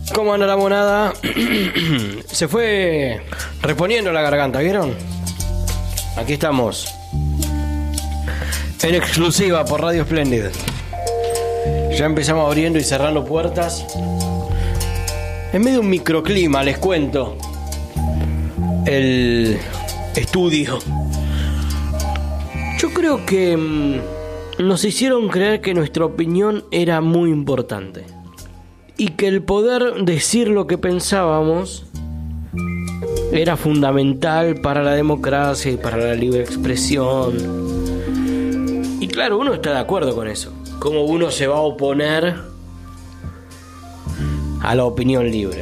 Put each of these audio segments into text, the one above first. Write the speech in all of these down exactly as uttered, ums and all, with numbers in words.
¿Cómo anda la monada? Se fue reponiendo la garganta, ¿vieron? Aquí estamos. En exclusiva por Radio Splendid. Ya empezamos abriendo y cerrando puertas. En medio de un microclima, les cuento. El estudio. Yo creo que mmm, nos hicieron creer que nuestra opinión era muy importante. Y que el poder decir lo que pensábamos era fundamental para la democracia y para la libre expresión. Y claro, uno está de acuerdo con eso. ¿Cómo uno se va a oponer a la opinión libre?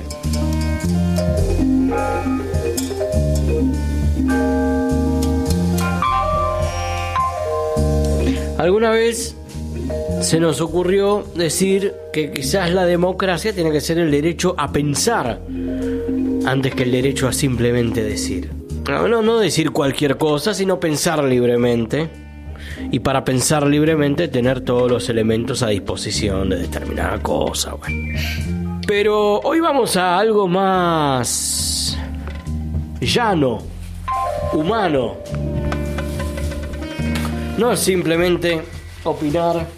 Alguna vez se nos ocurrió decir que quizás la democracia tiene que ser el derecho a pensar antes que el derecho a simplemente decir. No, no, no decir cualquier cosa, sino pensar libremente. Y para pensar libremente tener todos los elementos a disposición de determinada cosa. Bueno. Pero hoy vamos a algo más llano, humano. No es simplemente opinar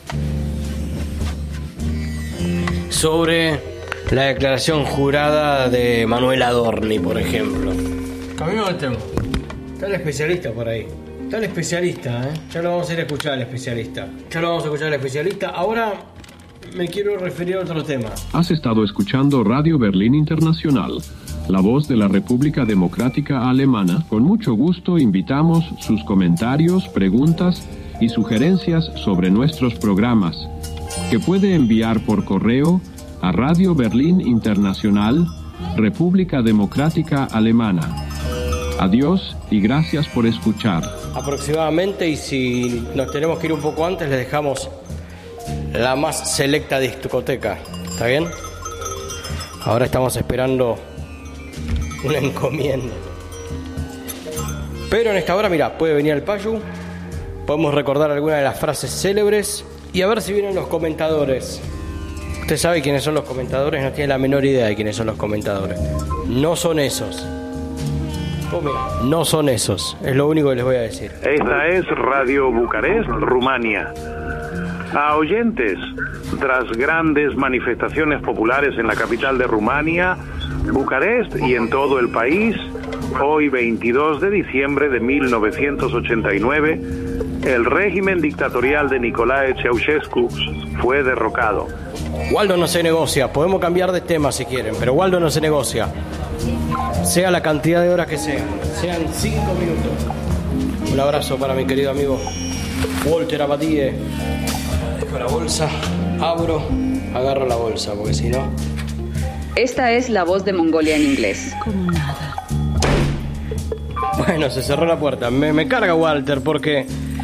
sobre la declaración jurada de Manuel Adorni, por ejemplo. Camino del tema. Está el especialista por ahí. Está el especialista, ¿eh? Ya lo vamos a ir a escuchar al especialista. Ya lo vamos a escuchar al especialista. Ahora me quiero referir a otro tema. Has estado escuchando Radio Berlín Internacional, la voz de la República Democrática Alemana. Con mucho gusto invitamos sus comentarios, preguntas y sugerencias sobre nuestros programas, que puede enviar por correo a Radio Berlín Internacional, República Democrática Alemana. Adiós y gracias por escuchar. Aproximadamente, y si nos tenemos que ir un poco antes, les dejamos la más selecta discoteca. ¿Está bien? Ahora estamos esperando una encomienda. Pero en esta hora, mira, puede venir el Payu. Podemos recordar algunas de las frases célebres y a ver si vienen los comentadores. Usted sabe quiénes son los comentadores, no tiene la menor idea de quiénes son los comentadores. No son esos. Oh, mira, no son esos, es lo único que les voy a decir. Esta es Radio Bucarest, Rumania. A oyentes, tras grandes manifestaciones populares en la capital de Rumania, Bucarest y en todo el país, hoy veintidós de diciembre de mil novecientos ochenta y nueve, el régimen dictatorial de Nicolae Ceausescu fue derrocado. Waldo no se negocia, podemos cambiar de tema si quieren, pero Waldo no se negocia. Sea la cantidad de horas que sean, sean cinco minutos. Un abrazo para mi querido amigo Walter Abadie. Dejo la bolsa, abro, agarro la bolsa, porque si no... Esta es la voz de Mongolia en inglés. Como nada. Bueno, se cerró la puerta. Me, me carga Walter porque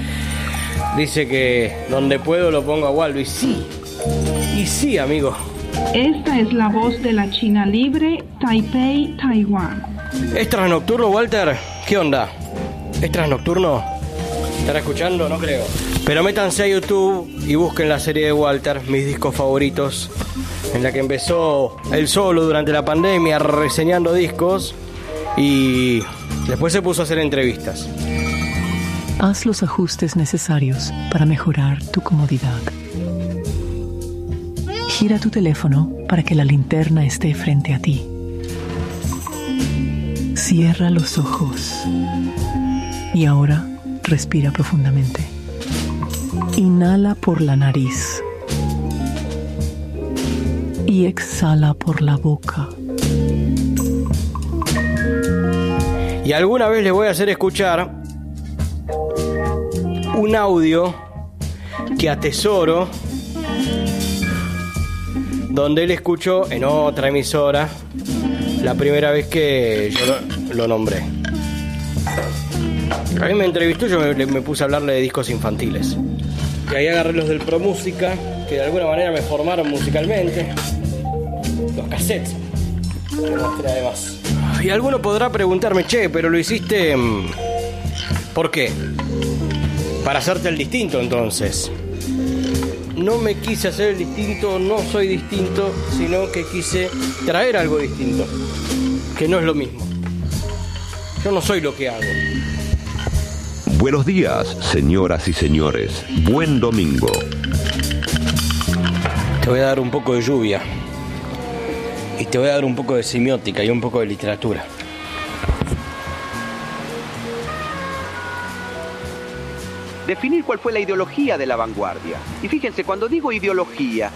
dice que donde puedo lo pongo a Waldo. Y sí, y sí, amigo. Esta es la voz de la China Libre, Taipei, Taiwán. ¿Es trasnocturno, Walter? ¿Qué onda? ¿Es trasnocturno? ¿Estará escuchando? No creo. Pero métanse a YouTube y busquen la serie de Walter, mis discos favoritos, en la que empezó él solo durante la pandemia reseñando discos y después se puso a hacer entrevistas. Haz los ajustes necesarios para mejorar tu comodidad. Gira tu teléfono para que la linterna esté frente a ti. Cierra los ojos. Y ahora respira profundamente. Inhala por la nariz. Y exhala por la boca. Y alguna vez les voy a hacer escuchar un audio que atesoro, donde él escuchó en otra emisora la primera vez que yo lo, lo nombré. A mí me entrevistó, yo me, me puse a hablarle de discos infantiles. Y ahí agarré los del Pro Música, que de alguna manera me formaron musicalmente. Los cassettes. Que mostré además. Y alguno podrá preguntarme, che, pero lo hiciste... ¿Por qué? Para hacerte el distinto, entonces. no me quise hacer el distinto, no soy distinto, sino que quise traer algo distinto, que no es lo mismo. Yo no soy lo que hago. Buenos días, señoras y señores. Buen domingo. Te voy a dar un poco de lluvia. Y te voy a dar un poco de semiótica y un poco de literatura. Definir cuál fue la ideología de la vanguardia. Y fíjense, cuando digo ideología,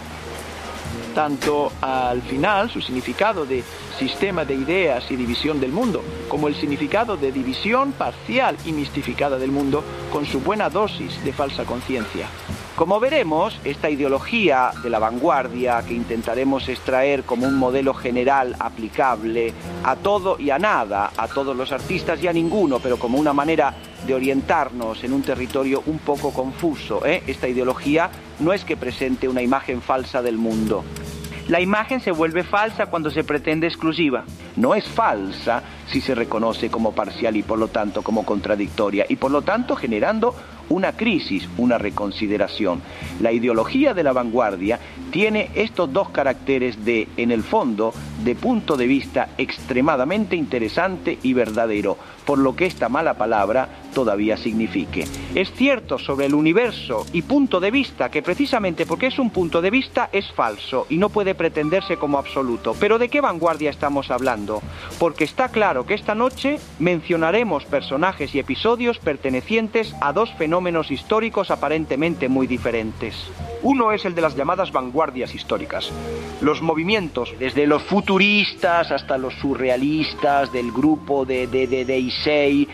tanto al final su significado de sistema de ideas y división del mundo, como el significado de división parcial y mistificada del mundo, con su buena dosis de falsa conciencia. Como veremos, esta ideología de la vanguardia que intentaremos extraer como un modelo general aplicable a todo y a nada, a todos los artistas y a ninguno, pero como una manera de orientarnos en un territorio un poco confuso, ¿eh? Esta ideología no es que presente una imagen falsa del mundo. La imagen se vuelve falsa cuando se pretende exclusiva. No es falsa si se reconoce como parcial y por lo tanto como contradictoria y por lo tanto generando una crisis, una reconsideración. La ideología de la vanguardia tiene estos dos caracteres de, en el fondo, de punto de vista extremadamente interesante y verdadero, por lo que esta mala palabra todavía signifique. Es cierto sobre el universo y punto de vista que precisamente porque es un punto de vista es falso y no puede pretenderse como absoluto. Pero ¿de qué vanguardia estamos hablando? Porque está claro que esta noche mencionaremos personajes y episodios pertenecientes a dos fenómenos históricos aparentemente muy diferentes. Uno es el de las llamadas vanguardias históricas. Los movimientos, desde los futuristas hasta los surrealistas, del grupo de, de, de, de Issei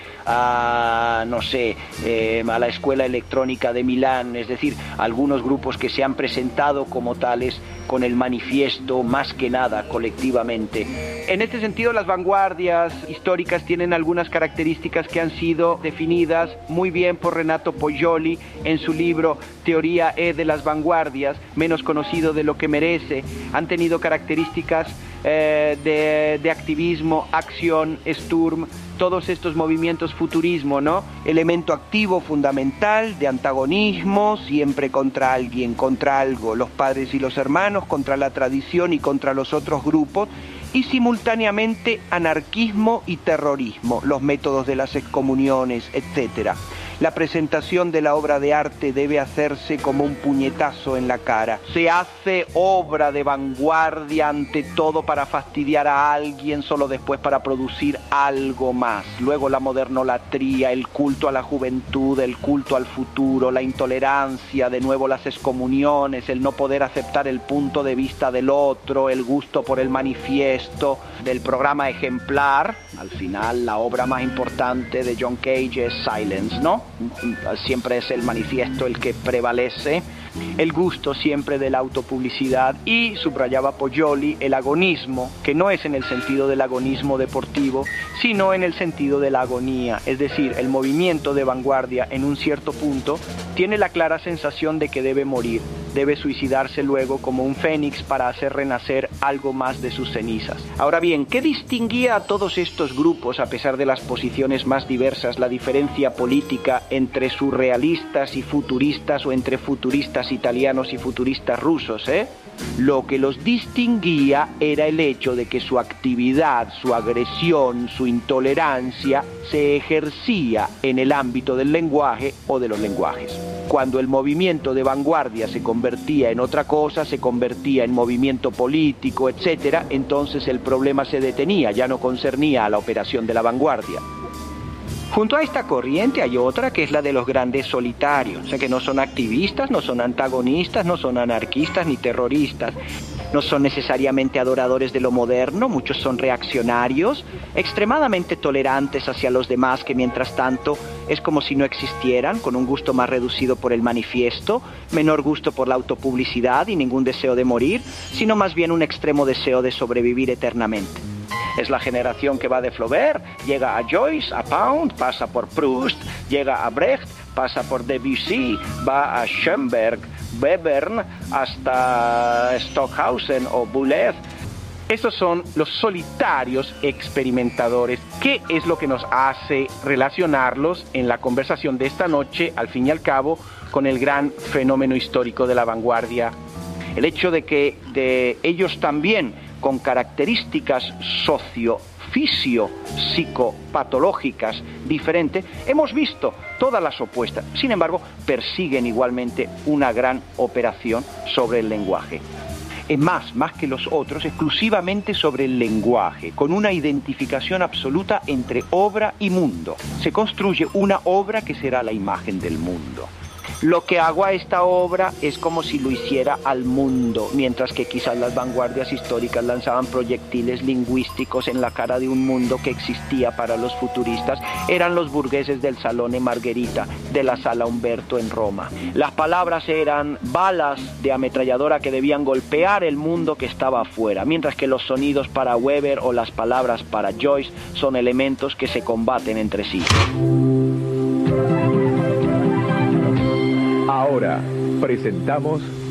a, no sé, eh, a la Escuela Electrónica de Milán, es decir, algunos grupos que se han presentado como tales con el manifiesto más que nada colectivamente. En este sentido, las vanguardias históricas tienen algunas características que han sido definidas muy bien por Renato Poglioli en su libro Teoría E de las vanguardias, menos conocido de lo que merece. Han tenido características eh, de, de activismo, acción, Sturm, todos estos movimientos futurismo, ¿no? Elemento activo fundamental de antagonismo, siempre contra alguien, contra algo, los padres y los hermanos, contra la tradición y contra los otros grupos, y simultáneamente anarquismo y terrorismo, los métodos de las excomuniones, etcétera. La presentación de la obra de arte debe hacerse como un puñetazo en la cara. Se hace obra de vanguardia ante todo para fastidiar a alguien, solo después para producir algo más. Luego la modernolatría, el culto a la juventud, el culto al futuro, la intolerancia, de nuevo las excomuniones, el no poder aceptar el punto de vista del otro, el gusto por el manifiesto del programa ejemplar. Al final la obra más importante de John Cage es Silence, ¿no? Siempre es el manifiesto el que prevalece, el gusto siempre de la autopublicidad y, subrayaba Poglioli, el agonismo, que no es en el sentido del agonismo deportivo, sino en el sentido de la agonía, es decir, el movimiento de vanguardia en un cierto punto tiene la clara sensación de que debe morir, debe suicidarse luego como un fénix para hacer renacer algo más de sus cenizas. Ahora bien, ¿qué distinguía a todos estos grupos, a pesar de las posiciones más diversas, la diferencia política entre surrealistas y futuristas o entre futuristas italianos y futuristas rusos, eh? Lo que los distinguía era el hecho de que su actividad, su agresión, su intolerancia se ejercía en el ámbito del lenguaje o de los lenguajes. Cuando el movimiento de vanguardia se convertía en otra cosa, se convertía en movimiento político, etcétera, entonces el problema se detenía, ya no concernía a la operación de la vanguardia. Junto a esta corriente hay otra que es la de los grandes solitarios, o sea que no son activistas, no son antagonistas, no son anarquistas ni terroristas, no son necesariamente adoradores de lo moderno, muchos son reaccionarios, extremadamente tolerantes hacia los demás que mientras tanto es como si no existieran, con un gusto más reducido por el manifiesto, menor gusto por la autopublicidad y ningún deseo de morir, sino más bien un extremo deseo de sobrevivir eternamente. Es la generación que va de Flaubert, llega a Joyce, a Pound, pasa por Proust, llega a Brecht, pasa por Debussy, va a Schoenberg, Webern, hasta Stockhausen o Boulez. Estos son los solitarios experimentadores. ¿Qué es lo que nos hace relacionarlos en la conversación de esta noche, al fin y al cabo, con el gran fenómeno histórico de la vanguardia? El hecho de que de ellos también, con características socio fisio psicopatológicas diferentes, hemos visto todas las opuestas. Sin embargo, persiguen igualmente una gran operación sobre el lenguaje. Es más, más que los otros, exclusivamente sobre el lenguaje, con una identificación absoluta entre obra y mundo. Se construye una obra que será la imagen del mundo. Lo que hago a esta obra es como si lo hiciera al mundo, mientras que quizás las vanguardias históricas lanzaban proyectiles lingüísticos en la cara de un mundo que existía para los futuristas. Eran los burgueses del Salone Margherita, de la Sala Umberto en Roma. Las palabras eran balas de ametralladora que debían golpear el mundo que estaba afuera, mientras que los sonidos para Weber o las palabras para Joyce son elementos que se combaten entre sí. Ahora presentamos